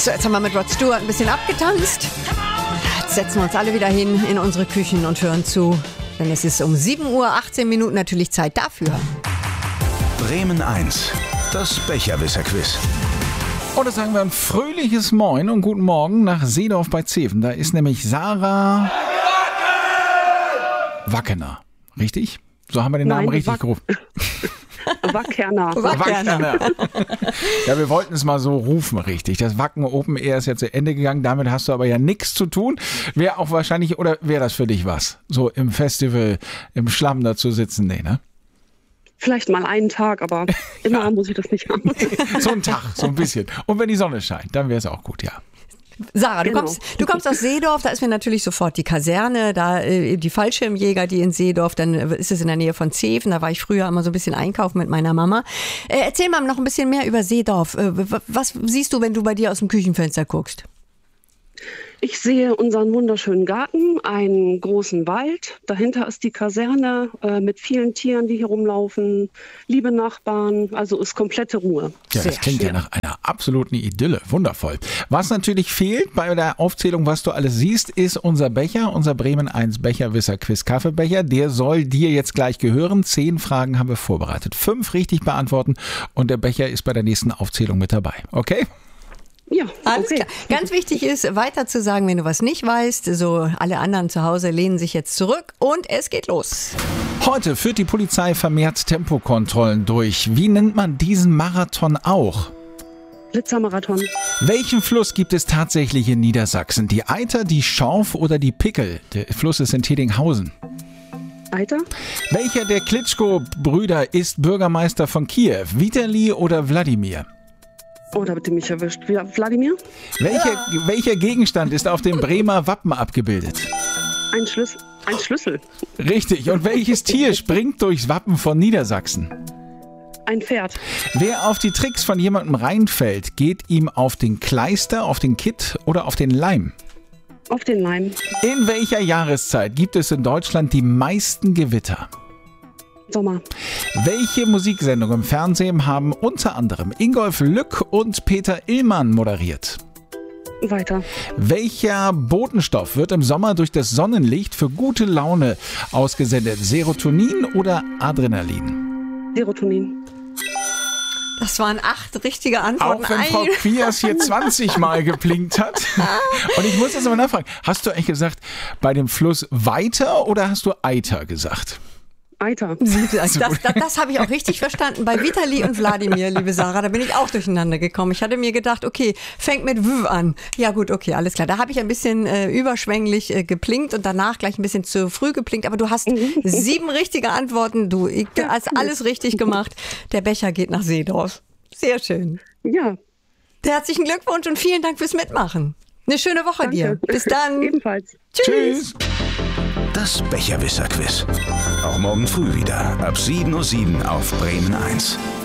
So, jetzt haben wir mit Rod Stewart ein bisschen abgetanzt. Jetzt setzen wir uns alle wieder hin in unsere Küchen und hören zu. Denn es ist um 7:18 Uhr natürlich Zeit dafür. Bremen 1, das Becherwisser-Quiz. Und das sagen wir ein fröhliches Moin und guten Morgen nach Seedorf bei Zeven. Da ist nämlich Sarah Wackener. Richtig? So haben wir den Namen richtig gerufen. Wackerner. Ja, wir wollten es mal so rufen, richtig. Das Wacken Open Air ist jetzt zu Ende gegangen. Damit hast du aber ja nichts zu tun. Wäre auch wahrscheinlich, oder wäre das für dich was? So im Festival, im Schlamm da zu sitzen? Nee, ne? Vielleicht mal einen Tag, aber immer muss ich das nicht haben. So ein Tag, so ein bisschen. Und wenn die Sonne scheint, dann wäre es auch gut, ja. Sarah, du kommst aus Seedorf, da ist mir natürlich sofort die Kaserne, da die Fallschirmjäger, die in Seedorf, dann ist es in der Nähe von Zeven, da war ich früher immer so ein bisschen einkaufen mit meiner Mama. Erzähl mal noch ein bisschen mehr über Seedorf. Was siehst du, wenn du bei dir aus dem Küchenfenster guckst? Ich sehe unseren wunderschönen Garten, einen großen Wald. Dahinter ist die Kaserne mit vielen Tieren, die hier rumlaufen. Liebe Nachbarn, also ist komplette Ruhe. Ja, das klingt ja nach einer absoluten Idylle. Wundervoll. Was natürlich fehlt bei der Aufzählung, was du alles siehst, ist unser Becher, unser Bremen 1 Becherwisser-Quiz Kaffeebecher. Der soll dir jetzt gleich gehören. 10 Fragen haben wir vorbereitet. 5 richtig beantworten und der Becher ist bei der nächsten Aufzählung mit dabei. Okay? Ja, alles klar. Ganz wichtig ist, weiter zu sagen, wenn du was nicht weißt. So, alle anderen zu Hause lehnen sich jetzt zurück und es geht los. Heute führt die Polizei vermehrt Tempokontrollen durch. Wie nennt man diesen Marathon auch? Blitzermarathon. Welchen Fluss gibt es tatsächlich in Niedersachsen? Die Eiter, die Schorf oder die Pickel? Der Fluss ist in Tedinghausen. Eiter. Welcher der Klitschko-Brüder ist Bürgermeister von Kiew? Vitali oder Wladimir? Oh, da bitte mich erwischt. Wladimir? Welcher Gegenstand ist auf dem Bremer Wappen abgebildet? Ein Schlüssel. Richtig. Und welches Tier springt durchs Wappen von Niedersachsen? Ein Pferd. Wer auf die Tricks von jemandem reinfällt, geht ihm auf den Kleister, auf den Kitt oder auf den Leim? Auf den Leim. In welcher Jahreszeit gibt es in Deutschland die meisten Gewitter? Sommer. Welche Musiksendung im Fernsehen haben unter anderem Ingolf Lück und Peter Illmann moderiert? Weiter. Welcher Botenstoff wird im Sommer durch das Sonnenlicht für gute Laune ausgesendet? Serotonin oder Adrenalin? Serotonin. Das waren 8 richtige Antworten. Auch wenn Frau Quias hier 20 Mal geplinkt hat. Und ich muss jetzt aber nachfragen, hast du eigentlich gesagt, bei dem Fluss weiter oder hast du Eiter gesagt? Eiter. Das habe ich auch richtig verstanden. Bei Vitali und Wladimir, liebe Sarah, da bin ich auch durcheinander gekommen. Ich hatte mir gedacht, okay, fängt mit W an. Ja gut, okay, alles klar. Da habe ich ein bisschen überschwänglich geplinkt und danach gleich ein bisschen zu früh geplinkt. Aber du hast 7 richtige Antworten. Du hast alles richtig gemacht. Der Becher geht nach Seedorf. Sehr schön. Ja. Herzlichen Glückwunsch und vielen Dank fürs Mitmachen. Eine schöne Woche dir. Bis dann. Ebenfalls. Tschüss. Das Becherwisser-Quiz. Auch morgen früh wieder ab 7:07 Uhr auf Bremen 1.